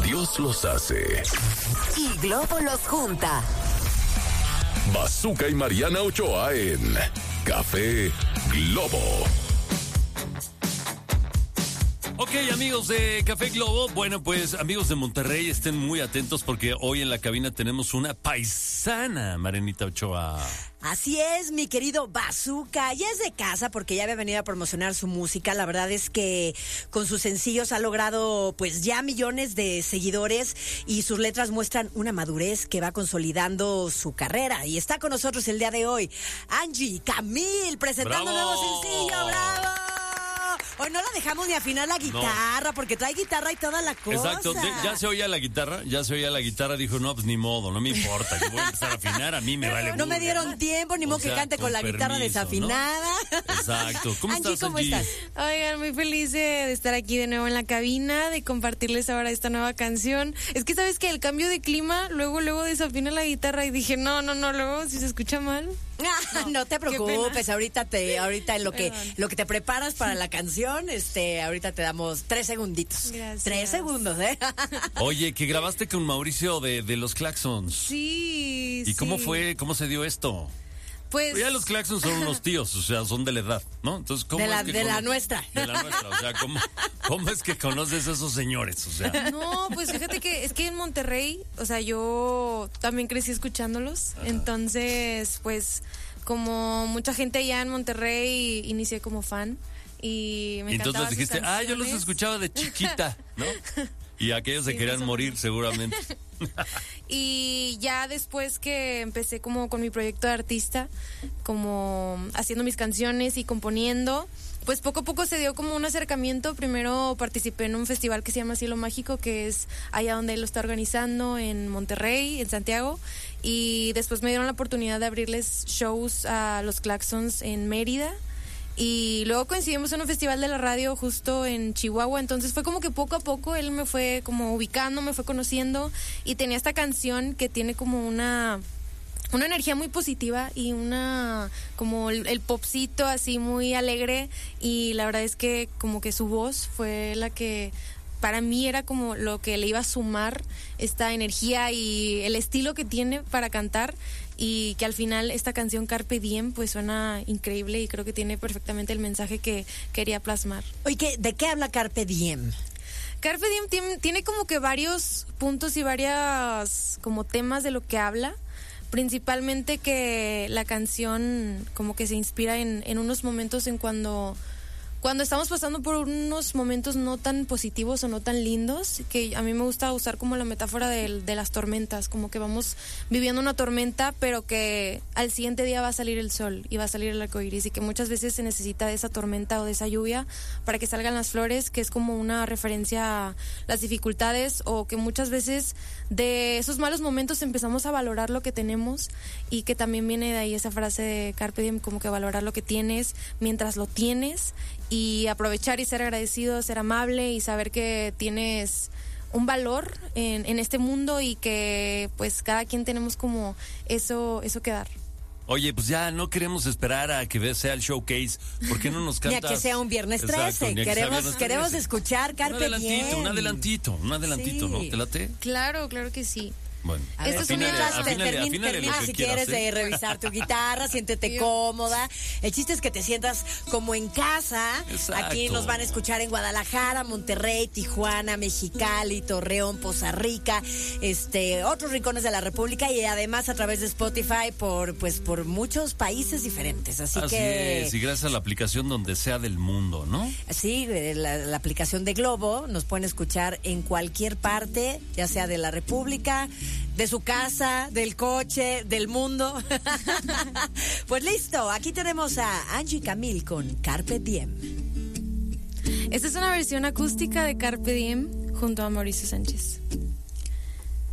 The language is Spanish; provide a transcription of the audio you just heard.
Dios los hace y Globo los junta. Bazooka y Mariana Ochoa en Café Globo. Ok, amigos de Café Globo, bueno, pues amigos de Monterrey, estén muy atentos porque hoy en la cabina tenemos una paisana, Marianita Ochoa. Así es, mi querido Bazooka. Ya es de casa porque ya había venido a promocionar su música. La verdad es que con sus sencillos ha logrado pues ya millones de seguidores y sus letras muestran una madurez que va consolidando su carrera. Y está con nosotros el día de hoy Angie Camil presentando ¡Bravo! nuevo sencillo. ¡Bravo! Hoy no la dejamos ni afinar la guitarra, porque trae guitarra y toda la cosa. Exacto, ya se oía la guitarra, dijo, no, pues ni modo, no me importa, yo voy a empezar a afinar, a mí me vale. No me dieron tiempo, ni modo que cante con la guitarra desafinada. ¿No? Exacto. ¿Cómo Angie, estás, ¿cómo Angie? estás? Oigan, muy feliz de estar aquí de nuevo en la cabina, de compartirles ahora esta nueva canción. Es que sabes que el cambio de clima, luego desafina la guitarra y dije, no, luego si se escucha mal. No te preocupes, ahorita en lo que te preparas para la canción, ahorita te damos 3 segunditos. Gracias. 3 segundos, Oye, que grabaste con Mauricio de los Claxons. Sí. ¿Y cómo fue? ¿Cómo se dio esto? Pues Ya los Claxons son unos tíos, o sea, son de la edad, ¿no? Entonces, ¿cómo de es que la nuestra. De la nuestra, o sea, ¿cómo es que conoces a esos señores? O sea, no, pues fíjate que es que en Monterrey, o sea, yo también crecí escuchándolos. Ajá. Entonces, pues, como mucha gente allá en Monterrey, inicié como fan y me encantaban sus dijiste, canciones. yo los escuchaba de chiquita, ¿no? Y aquellos se querían morir seguramente. Y ya después que empecé como con mi proyecto de artista, como haciendo mis canciones y componiendo, pues poco a poco se dio como un acercamiento. Primero participé en un festival que se llama Cielo Mágico, que es allá donde él lo está organizando, en Monterrey, en Santiago. Y después me dieron la oportunidad de abrirles shows a los Claxons en Mérida. Y luego coincidimos en un festival de la radio justo en Chihuahua, entonces fue como que poco a poco él me fue como ubicando, me fue conociendo y tenía esta canción que tiene como una energía muy positiva y como el popcito así muy alegre, y la verdad es que como que su voz fue la que para mí era como lo que le iba a sumar esta energía y el estilo que tiene para cantar, y que al final esta canción Carpe Diem pues suena increíble y creo que tiene perfectamente el mensaje que quería plasmar. Oye, ¿de qué habla Carpe Diem? Carpe Diem tiene como que varios puntos y varias como temas de lo que habla. Principalmente que la canción como que se inspira en unos momentos en cuando estamos pasando por unos momentos no tan positivos o no tan lindos, que a mí me gusta usar como la metáfora de las tormentas, como que vamos viviendo una tormenta, pero que al siguiente día va a salir el sol y va a salir el arcoíris, y que muchas veces se necesita de esa tormenta o de esa lluvia para que salgan las flores, que es como una referencia a las dificultades, o que muchas veces de esos malos momentos empezamos a valorar lo que tenemos, y que también viene de ahí esa frase de Carpe Diem, como que valorar lo que tienes mientras lo tienes, y aprovechar y ser agradecido, ser amable y saber que tienes un valor en este mundo, y que pues cada quien tenemos como eso que dar. Oye, pues ya no queremos esperar a que sea el showcase. ¿Por qué no nos cantas? Ni a que sea un viernes 13. Queremos escuchar Carpe Diem. Un adelantito, sí. ¿No? ¿Te late? Claro que sí. Bueno, esto es termina si quieres de revisar tu guitarra, siéntete cómoda. El chiste es que te sientas como en casa. Exacto. Aquí nos van a escuchar en Guadalajara, Monterrey, Tijuana, Mexicali, Torreón, Poza Rica, otros rincones de la República, y además a través de Spotify por muchos países diferentes. Así que es, y gracias a la aplicación donde sea del mundo, ¿no? Sí, la aplicación de Globo nos pueden escuchar en cualquier parte, ya sea de la República, de su casa, del coche, del mundo. Pues listo, aquí tenemos a Angie Camil con Carpe Diem. Esta es una versión acústica de Carpe Diem junto a Mauricio Sánchez.